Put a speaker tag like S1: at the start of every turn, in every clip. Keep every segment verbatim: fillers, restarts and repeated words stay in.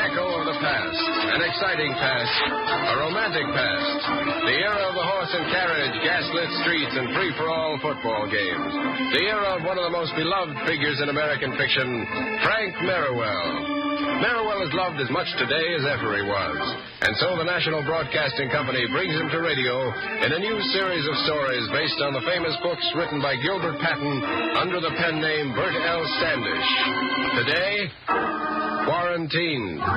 S1: echo of the past, an exciting past, a romantic past, the era of the horse and carriage, gaslit streets, and free-for-all football games, the era of one of the most beloved figures in American fiction, Frank Merriwell. Merriwell is loved as much today as ever he was, and so the National Broadcasting Company brings him to radio in a new series of stories based on the famous books written by Gilbert Patton under the pen name Bert L. Standish. Today, Quarantined.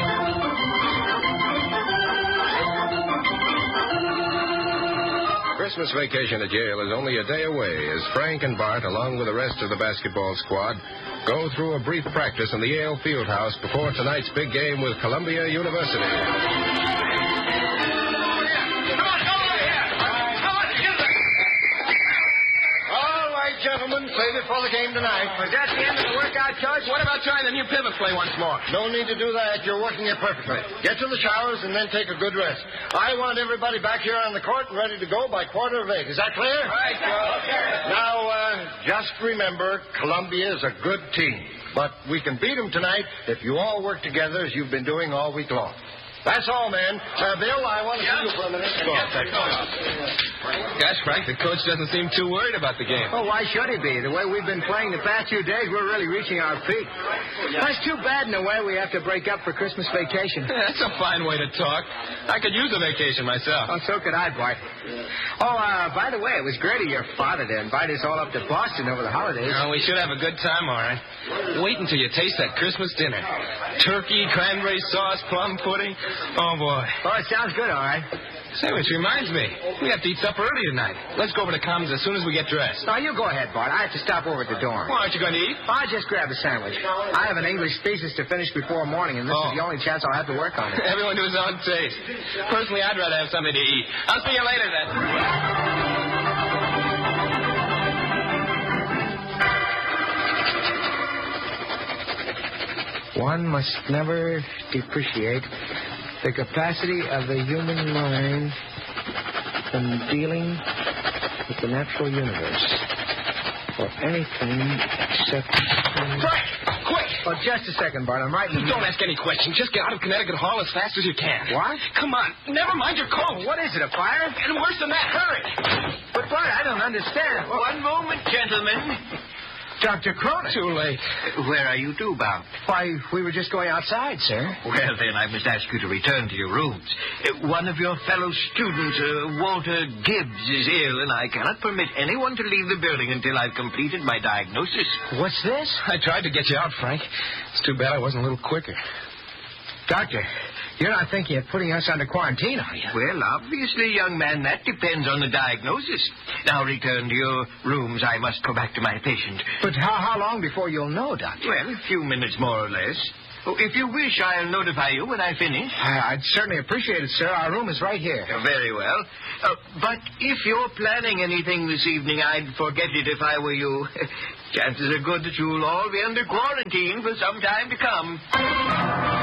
S1: Christmas vacation at Yale is only a day away as Frank and Bart, along with the rest of the basketball squad, go through a brief practice in the Yale Fieldhouse before tonight's big game with Columbia University.
S2: Gentlemen, save it for the game tonight.
S3: Was that the end of the workout, Coach? What about trying the new pivot play once more?
S2: No need to do that. You're working it perfectly. Get to the showers and then take a good rest. I want everybody back here on the court and ready to go by quarter of eight. Is that clear?
S3: All right, Coach.
S2: Now, uh, just remember, Columbia is a good team. But we can beat them tonight if you all work together as you've been doing all week long. That's all, man. Uh, Bill, I want to see you for a minute. Go on,
S3: Gosh, Frank, the coach doesn't seem too worried about the game.
S4: Oh, why should he be? The way we've been playing the past few days, we're really reaching our peak. That's too bad in a way we have to break up for Christmas vacation.
S3: That's a fine way to talk. I could use a vacation myself.
S4: Oh, so could I, Bart. Oh, uh, by the way, it was great of your father to invite us all up to Boston over the holidays.
S3: Oh, we should have a good time, all right. Wait until you taste that Christmas dinner. Turkey, cranberry sauce, plum pudding. Oh, boy.
S4: Oh, it sounds good, all right.
S3: Say, which reminds me, we have to eat supper early tonight. Let's go over to Commons as soon as we get dressed.
S4: No, you go ahead, Bart. I have to stop over at the dorm.
S3: Well, aren't you going to eat?
S4: I'll just grab a sandwich. I have an English thesis to finish before morning, and this
S3: oh.
S4: is the only chance I'll have to work on it.
S3: Everyone to his own taste. Personally, I'd rather have something to eat. I'll see you later, then.
S4: One must never depreciate the capacity of the human mind in dealing with the natural universe or anything except...
S3: Frank, quick!
S4: Oh, just a second, Bart. I'm writing...
S3: Don't ask any questions. Just get out of Connecticut Hall as fast as you can.
S4: What?
S3: Come on. Never mind your coat.
S4: What is it, a fire?
S3: And worse than that, hurry.
S4: But, Bart, I don't understand. Well,
S5: One moment, gentlemen.
S4: Doctor Cronin.
S3: Too late.
S5: Where are you two bound?
S4: Why, we were just going outside, sir.
S5: Well, then, I must ask you to return to your rooms. Uh, one of your fellow students, uh, Walter Gibbs, is ill, and I cannot permit anyone to leave the building until I've completed my diagnosis.
S4: What's this?
S3: I tried to get you out, Frank. It's too bad I wasn't a little quicker.
S4: Doctor, you're not thinking of putting us under quarantine, are you?
S5: Well, obviously, young man, that depends on the diagnosis. Now return to your rooms. I must go back to my patient.
S4: But how, how long before you'll know, Doctor?
S5: Well, a few minutes more or less. Oh, if you wish, I'll notify you when I finish.
S4: I, I'd certainly appreciate it, sir. Our room is right here.
S5: Uh, very well. Uh, but if you're planning anything this evening, I'd forget it if I were you. Chances are good that you'll all be under quarantine for some time to come.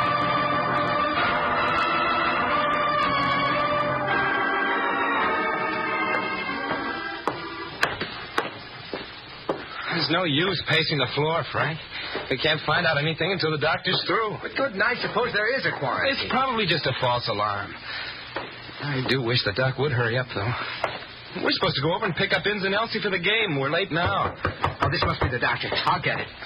S3: There's no use pacing the floor, Frank. We can't find out anything until the doctor's through.
S4: But good night. Suppose there is a quarantine.
S3: It's probably just a false alarm. I do wish the doc would hurry up, though. We're supposed to go over and pick up Inns and Elsie for the game. We're late now.
S4: Oh, this must be the doctor. I'll get it.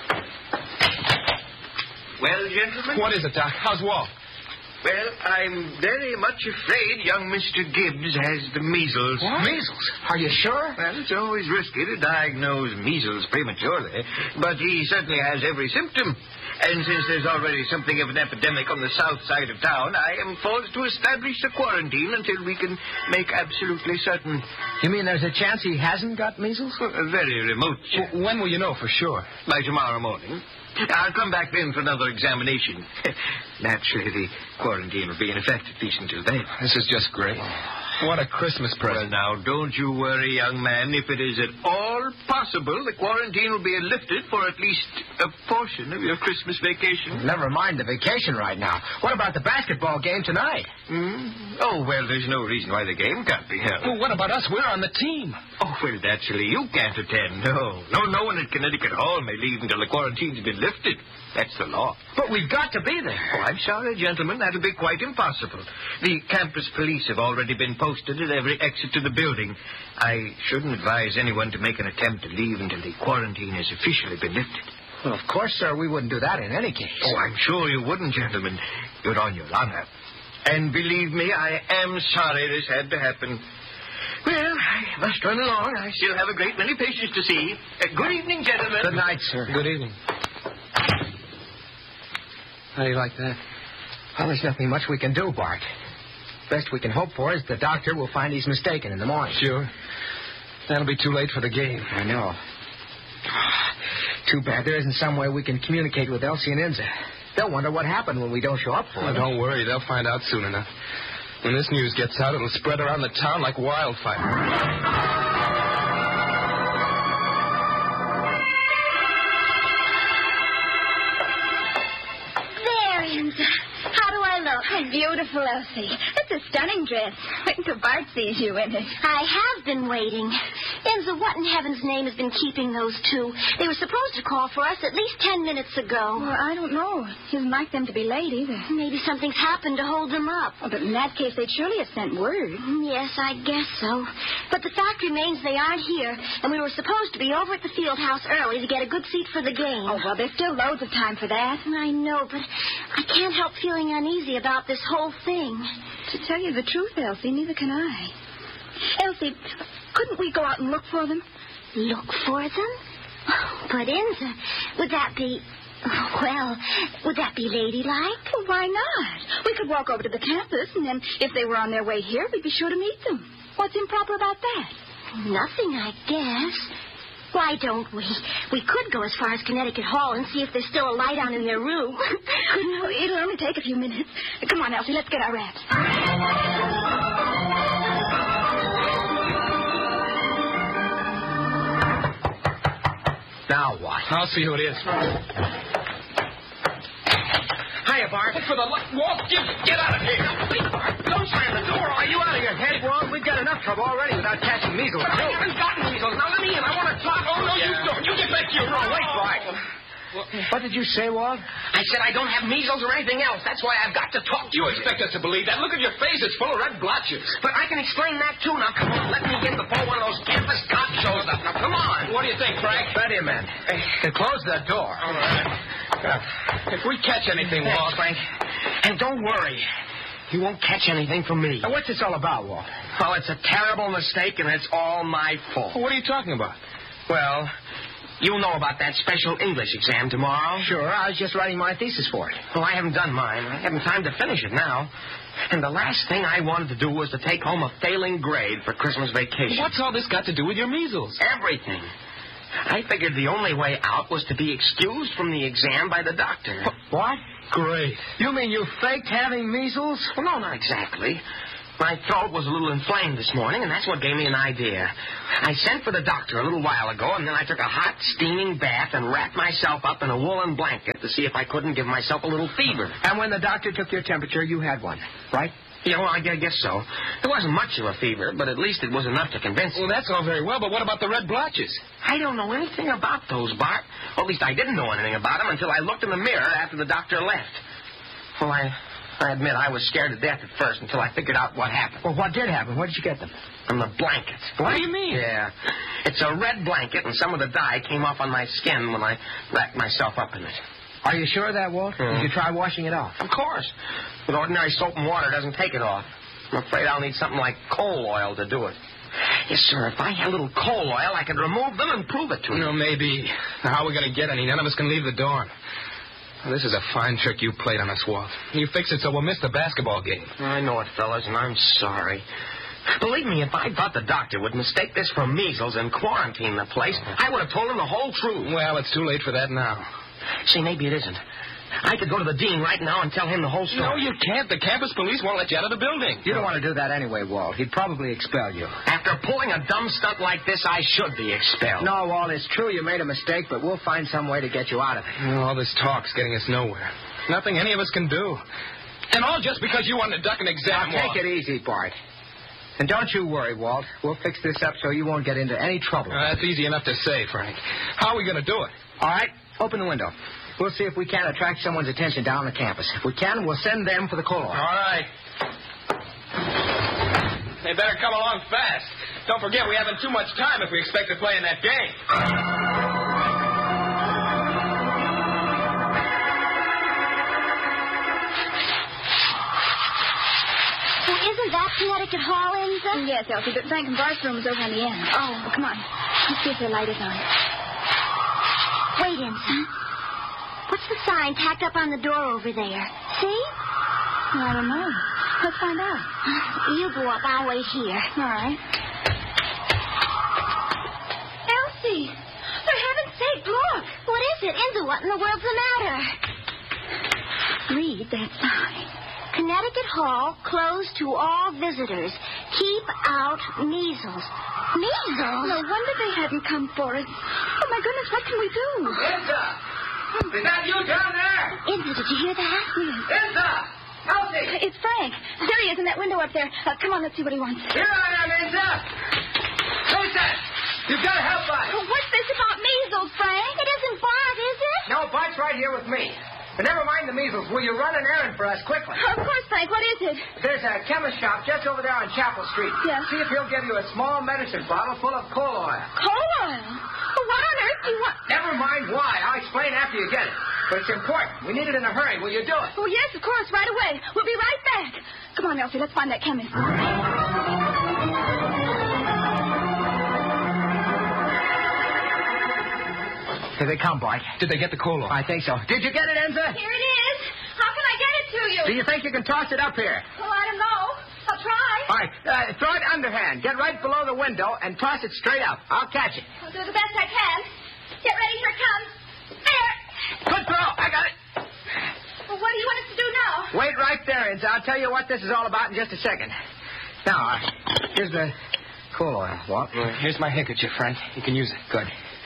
S5: Well, gentlemen?
S3: What is it, Doc? How's Walt?
S5: Well, I'm very much afraid young Mister Gibbs has the measles.
S4: What? Measles? Are you sure?
S5: Well, it's always risky to diagnose measles prematurely, but he certainly has every symptom. And since there's already something of an epidemic on the south side of town, I am forced to establish a quarantine until we can make absolutely certain.
S4: You mean there's a chance he hasn't got measles?
S5: A very remote chance.
S3: W- when will you know for sure?
S5: By tomorrow morning. I'll come back then for another examination. Naturally, the quarantine will be in effect at least until then.
S3: This is just great. What a Christmas
S5: Well,
S3: present.
S5: now, don't you worry, young man. If it is at all possible, the quarantine will be lifted for at least a portion of your Christmas vacation.
S4: Never mind the vacation right now. What about the basketball game tonight?
S5: Hmm? Oh, well, there's no reason why the game can't be held.
S3: Well, what about us? We're on the team.
S5: Oh, well, naturally, you can't attend. No. No, no one at Connecticut Hall may leave until the quarantine's been lifted. That's the law.
S4: But we've got to be there.
S5: Oh, I'm sorry, gentlemen. That'll be quite impossible. The campus police have already been posted at every exit to the building. I shouldn't advise anyone to make an attempt to leave until the quarantine has officially been lifted.
S4: Well, of course, sir, we wouldn't do that in any case.
S5: Oh, I'm sure you wouldn't, gentlemen. You're on your honor. And believe me, I am sorry this had to happen. Well, I must run along. I still have a great many patients to see. Uh, good evening, gentlemen.
S4: Good night, sir.
S3: Good evening. How do you like that?
S4: Well, there's nothing much we can do, Bart. Best we can hope for is the doctor will find he's mistaken in the morning.
S3: Sure. That'll be too late for the game.
S4: I know. Too bad there isn't some way we can communicate with Elsie and Inza. They'll wonder what happened when we don't show up for
S3: Well,
S4: them.
S3: don't worry. They'll find out soon enough. When this news gets out, it'll spread around the town like wildfire.
S6: How do I look? Oh, beautiful, Elsie. It's a stunning dress. Wait until Bart sees you in it.
S7: I have been waiting. Enza, what in heaven's name has been keeping those two? They were supposed to call for us at least ten minutes ago.
S6: Well, I don't know. He doesn't like them to be late either.
S7: Maybe something's happened to hold them up.
S6: Oh, but in that case, they'd surely have sent word.
S7: Yes, I guess so. But the fact remains they aren't here, and we were supposed to be over at the field house early to get a good seat for the game.
S6: Oh, well, there's still loads of time for that.
S7: I know, but I can't help feeling uneasy about this whole thing.
S6: To tell you the truth, Elsie, neither can I. Elsie, couldn't we go out and look for them?
S7: Look for them? But, Enza, would that be... Well, would that be ladylike?
S6: Well, why not? We could walk over to the campus, and then if they were on their way here, we'd be sure to meet them. What's improper about that?
S7: Nothing, I guess. Why don't we? We could go as far as Connecticut Hall and see if there's still a light on in their room.
S6: No, it'll only take a few minutes. Come on, Elsie, let's get our wraps.
S4: Now what?
S3: I'll see who it is.
S4: Hiya, Bart.
S3: For the lo- Walt, get, get out of here.
S4: Don't slam the door. Are you out of your head, Walt? We've got enough trouble already without catching measles.
S3: I haven't gotten measles. Now let me in. I want to talk. Oh, no, you don't. You get back to your room.
S4: Wait, Bart. What did you say, Walt?
S8: I said I don't have measles or anything else. That's why I've got to talk to
S3: You
S8: you.
S3: expect us to believe that? Look at your face. It's full of red blotches.
S8: But I can explain that, too. Now, come on. Let me in before one of those campus cops shows up. Now, come on.
S3: What do you think, Frank?
S4: Ready a minute. Hey, close that door.
S3: All right. Uh, if we catch anything, Walt,
S8: Frank. And don't worry. You won't catch anything from me.
S4: Now, what's this all about, Walt?
S8: Well, it's a terrible mistake, and it's all my fault.
S3: What are you talking about?
S8: Well, you know about that special English exam tomorrow.
S4: Sure, I was just writing my thesis for it.
S8: Well, I haven't done mine. I haven't time to finish it now. And the last thing I wanted to do was to take home a failing grade for Christmas vacation.
S3: What's all this got to do with your measles?
S8: Everything. I figured the only way out was to be excused from the exam by the doctor.
S4: What?
S3: Great.
S4: You mean you faked having measles?
S8: Well, no, not exactly. My throat was a little inflamed this morning, and that's what gave me an idea. I sent for the doctor a little while ago, and then I took a hot, steaming bath and wrapped myself up in a woolen blanket to see if I couldn't give myself a little fever.
S4: And when the doctor took your temperature, you had one, right?
S8: Yeah, well, I guess so. There wasn't much of a fever, but at least it was enough to convince me.
S3: Well, that's all very well, but what about the red blotches?
S8: I don't know anything about those, Bart. Or at least I didn't know anything about them until I looked in the mirror after the doctor left. Well, I... I admit I was scared to death at first until I figured out what happened.
S4: Well, what did happen? Where did you get them?
S8: From the blanket.
S3: What do you mean?
S8: Yeah. It's a red blanket, and some of the dye came off on my skin when I wrapped myself up in it.
S4: Are you sure of that, Walt?
S8: Hmm.
S4: Did you try washing it off?
S8: Of course. With ordinary soap and water, it doesn't take it off. I'm afraid I'll need something like coal oil to do it. Yes, sir. If I had a little coal oil, I could remove them and prove it to you.
S3: No, maybe. Now, how are we going to get any? None of us can leave the dorm. Well, this is a fine trick you played on us, Walt. You fix it so we'll miss the basketball game.
S8: I know it, fellas, and I'm sorry. Believe me, if I thought the doctor would mistake this for measles and quarantine the place, I would have told him the whole truth.
S3: Well, it's too late for that now.
S8: See, maybe it isn't. I could go to the dean right now and tell him the whole story.
S3: No, you can't. The campus police won't let you out of the building.
S4: You don't want to do that anyway, Walt. He'd probably expel you.
S8: After pulling a dumb stunt like this, I should be expelled.
S4: No, Walt, it's true you made a mistake, but we'll find some way to get you out of it.
S3: Oh, all this talk's getting us nowhere. Nothing any of us can do. And all just because you wanted to duck an exam.
S4: Now, take it easy, Bart. And don't you worry, Walt. We'll fix this up so you won't get into any trouble.
S3: Uh, that's easy enough to say, Frank. How are we going to do it?
S4: All right, open the window. We'll see if we can attract someone's attention down the campus. If we can, we'll send them for the call.
S3: All right. They better come along fast. Don't forget, we haven't too much time if we expect to play in that game.
S7: Well, isn't that Connecticut Hall, Enza?
S6: Yes, Elsie, but Frank and Bart's room is over on the end.
S7: Oh.
S6: Well, come on. Let's see if their light is on.
S7: Wait, Enza. What's the sign tacked up on the door over there? See?
S6: Well, I don't know. Let's find out.
S7: You go up. I'll wait here.
S6: All right. Elsie! For heaven's sake, look!
S7: What is it? Enza, what in the world's the matter?
S6: Read that sign.
S7: Connecticut Hall closed to all visitors. Keep out measles. Measles?
S6: No wonder they hadn't come for us. Oh, my goodness, what can we do?
S8: Enza! Is that you down there?
S7: Enza, did you hear that?
S8: Enza! Elsie!
S6: It's Frank. There he is in that window up there. Uh, come on, let's see what he wants.
S8: Here I am, Enza! Who's that? You've got to help us.
S6: Oh, what's this about measles, Frank?
S7: It isn't Bart, is it?
S4: No, Bart's right here with me. But never mind the measles. Will you run an errand for us quickly?
S6: Of course, Frank. What is it?
S4: There's a chemist shop just over there on Chapel Street.
S6: Yeah.
S4: See if he'll give you a small medicine bottle full of coal oil.
S6: Coal oil? Well, what on earth do you want?
S4: Never mind why. I'll explain after you get it. But it's important. We need it in a hurry. Will you do it?
S6: Oh, yes, of course, right away. We'll be right back. Come on, Elsie, let's find that chemist.
S4: Here they come, Bart.
S3: Did they get the coal oil?
S4: I think so. Did you get it, Enza?
S6: Here it is. How can I get it to you?
S4: Do you think you can toss it up here?
S6: Well, I don't know. I'll try.
S4: All right, uh, throw it underhand. Get right below the window and toss it straight up. I'll catch it.
S6: I'll do the best I can. Get ready, here it comes. There.
S4: Good throw. I got it.
S6: Well, what do you want us to do now?
S4: Wait right there, Enza. I'll tell you what this is all about in just a second. Now, uh, here's the coal oil, Walt.
S3: Well, here's my handkerchief, Frank. You can use it. Good.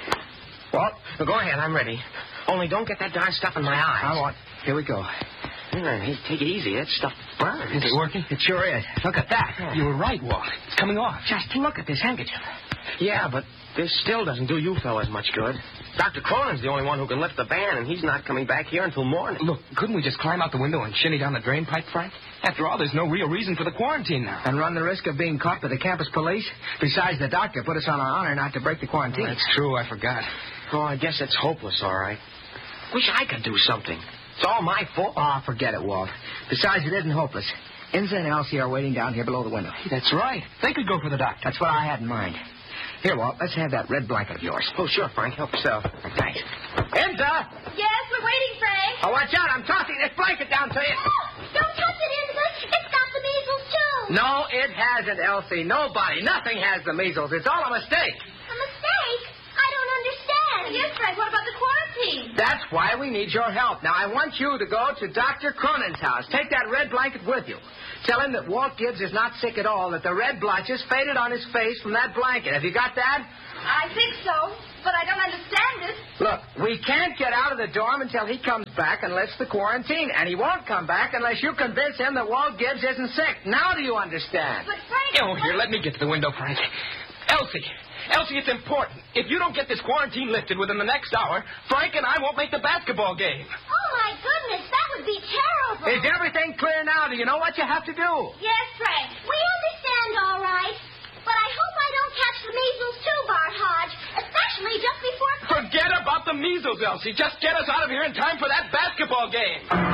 S4: Walt?
S8: Well, go ahead. I'm ready. Only don't get that darn stuff in my eyes.
S4: I won't. Here we go.
S8: Yeah, hey, take it easy. That stuff burns.
S3: Is it working?
S4: It sure is. Look at that.
S3: You were right, Walt. It's coming off.
S8: Just look at this handkerchief. Yeah, but this still doesn't do you fellas much good. Doctor Cronin's the only one who can lift the ban, and he's not coming back here until morning.
S3: Look, couldn't we just climb out the window and shinny down the drain pipe, Frank? After all, there's no real reason for the quarantine now.
S4: And run the risk of being caught by the campus police? Besides, the doctor put us on our honor not to break the quarantine.
S3: Well, that's true. I forgot.
S8: Oh, I guess it's hopeless, all right. Wish I could do something. It's all my fault.
S4: Oh, forget it, Walt. Besides, it isn't hopeless. Enza and Elsie are waiting down here below the window.
S3: Hey, that's right. They could go for the doctor.
S4: That's what I had in mind. Here, Walt, let's have that red blanket of yours.
S8: Oh, sure, Frank. Help yourself.
S4: Thanks. Enza!
S6: Yes, we're waiting, Frank.
S4: Oh, watch out. I'm tossing this blanket down to you.
S7: Oh, don't touch it, Enza. It's got the measles, too.
S4: No, it hasn't, Elsie. Nobody. Nothing has the measles. It's all a mistake.
S7: A mistake? I don't understand.
S6: Yes, Frank, what about the quarantine?
S4: That's why we need your help. Now, I want you to go to Doctor Cronin's house. Take that red blanket with you. Tell him that Walt Gibbs is not sick at all, that the red blotches faded on his face from that blanket. Have you got that?
S6: I think so, but I don't understand it.
S4: Look, we can't get out of the dorm until he comes back and lifts the quarantine. And he won't come back unless you convince him that Walt Gibbs isn't sick. Now do you understand?
S6: But, Frank...
S3: Oh, here, let me get to the window, Frank. Elsie. Elsie, it's important. If you don't get this quarantine lifted within the next hour, Frank and I won't make the basketball game.
S7: Oh, my goodness, that would be terrible.
S4: Is everything clear now? Do you know what you have to do?
S7: Yes, Frank. We understand, all right. But I hope I don't catch the measles, too, Bart Hodge, especially just before...
S3: Forget about the measles, Elsie. Just get us out of here in time for that basketball game.